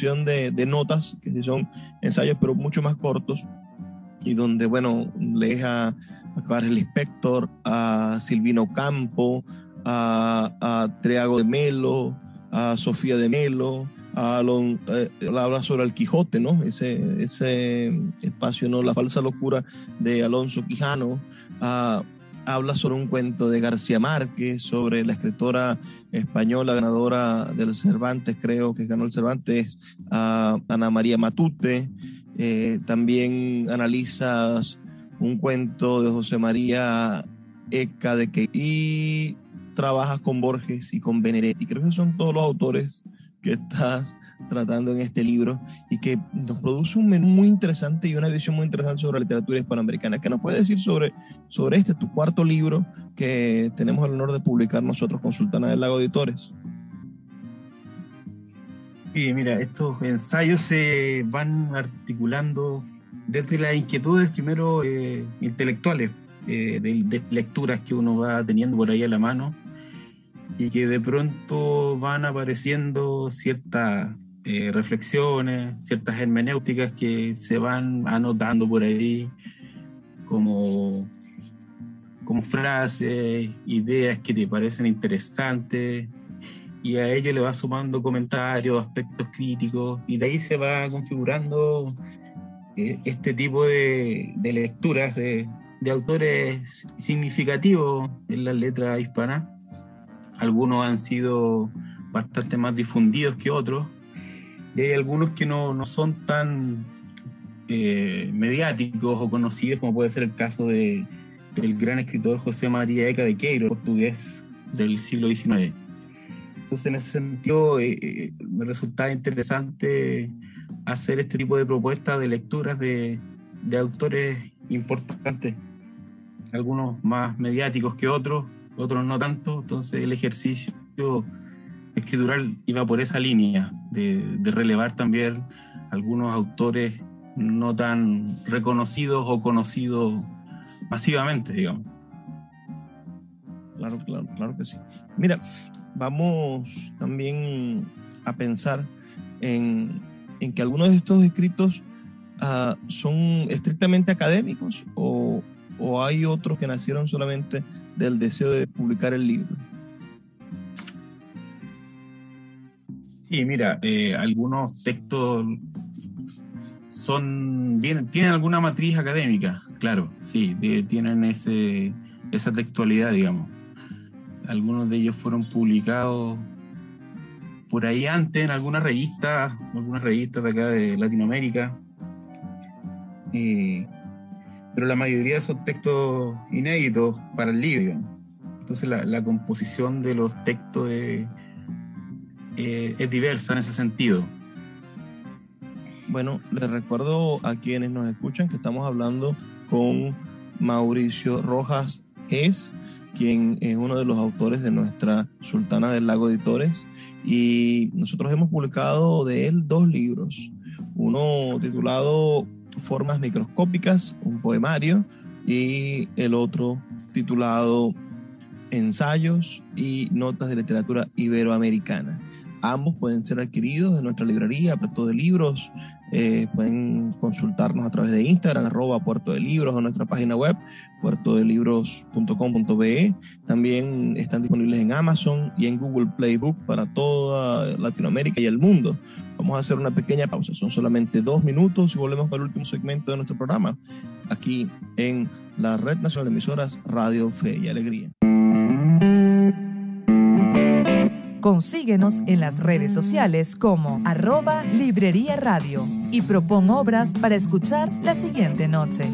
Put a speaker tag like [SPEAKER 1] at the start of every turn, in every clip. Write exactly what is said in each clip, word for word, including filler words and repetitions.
[SPEAKER 1] sección de, de notas, que sí son ensayos, pero mucho más cortos, y donde, bueno, lees a, a Clarice Lispector, a Silvino Campo, a, a Triago de Melo, a Sofía de Melo, a Alon, eh, habla sobre el Quijote, ¿no? Ese, ese espacio, ¿no? La falsa locura de Alonso Quijano. A, habla sobre un cuento de García Márquez, sobre la escritora española ganadora del Cervantes, creo que ganó el Cervantes, a Ana María Matute. Eh, también analizas un cuento de José María Eca de que y trabajas con Borges y con Benedetti. Creo que son todos los autores que estás tratando en este libro y que nos produce un menú muy interesante y una visión muy interesante sobre la literatura hispanoamericana. ¿Qué nos puedes decir sobre, sobre este, tu cuarto libro que tenemos el honor de publicar nosotros con Sultana del Lago Editores?
[SPEAKER 2] Sí, mira, estos ensayos se van articulando desde las inquietudes primero eh, intelectuales, eh, de, de lecturas que uno va teniendo por ahí a la mano y que de pronto van apareciendo ciertas eh, reflexiones, ciertas hermenéuticas que se van anotando por ahí como, como frases, ideas que te parecen interesantes, y a ello le va sumando comentarios, aspectos críticos, y de ahí se va configurando eh, este tipo de, de lecturas de, de autores significativos en las letras hispanas. Algunos han sido bastante más difundidos que otros, y hay algunos que no, no son tan eh, mediáticos o conocidos, como puede ser el caso de, del gran escritor José María Eca de Queiro, portugués del siglo diecinueve. Entonces, en ese sentido, eh, me resultaba interesante hacer este tipo de propuestas de lecturas de, de autores importantes, algunos más mediáticos que otros, otros no tanto. Entonces el ejercicio escritural iba por esa línea, de, de relevar también algunos autores no tan reconocidos o conocidos masivamente, digamos.
[SPEAKER 1] Claro, claro, claro que sí. Mira, vamos también a pensar en, en que algunos de estos escritos uh, son estrictamente académicos o, o hay otros que nacieron solamente del deseo de publicar el libro.
[SPEAKER 2] Sí, mira, eh, algunos textos son vienen, tienen alguna matriz académica, claro, sí, de, tienen ese, esa textualidad, digamos. Algunos de ellos fueron publicados por ahí antes en algunas revistas, algunas revistas de acá de Latinoamérica, eh, pero la mayoría son textos inéditos para el libro, digamos. Entonces la, la composición de los textos es, eh, es diversa en ese sentido.
[SPEAKER 1] Bueno, les recuerdo a quienes nos escuchan que estamos hablando con Mauricio Rojas Gess, quien es uno de los autores de nuestra Sultana del Lago Editores, y nosotros hemos publicado de él dos libros, uno titulado Formas Microscópicas, un poemario, y el otro titulado Ensayos y Notas de Literatura Iberoamericana. Ambos pueden ser adquiridos en nuestra librería, Puerto de Libros. Eh, pueden consultarnos a través de Instagram, arroba Puerto de Libros, o nuestra página web, puerto de libros punto com punto be. También están disponibles en Amazon y en Google Play Book para toda Latinoamérica y el mundo. Vamos a hacer una pequeña pausa, son solamente dos minutos y volvemos para el último segmento de nuestro programa, aquí en la Red Nacional de Emisoras Radio Fe y Alegría.
[SPEAKER 3] Consíguenos en las redes sociales como arroba Librería Radio y propón obras para escuchar la siguiente noche.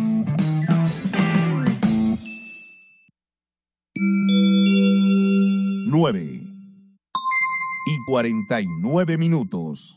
[SPEAKER 4] nueve y cuarenta y nueve minutos.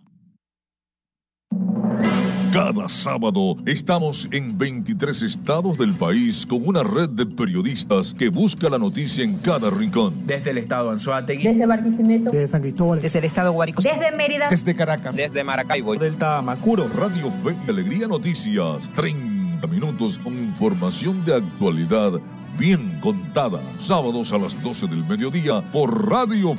[SPEAKER 4] Cada sábado estamos en veintitrés estados del país con una red de periodistas que busca la noticia en cada rincón.
[SPEAKER 5] Desde el estado Anzoátegui,
[SPEAKER 6] desde Barquisimeto,
[SPEAKER 7] desde San Cristóbal,
[SPEAKER 8] desde el estado Guárico,
[SPEAKER 6] desde Mérida,
[SPEAKER 4] desde Caracas,
[SPEAKER 8] desde Maracaibo,
[SPEAKER 7] del Tamacuro.
[SPEAKER 4] Radio Fe y Alegría Noticias, treinta minutos con información de actualidad bien contada. Sábados a las doce del mediodía por Radio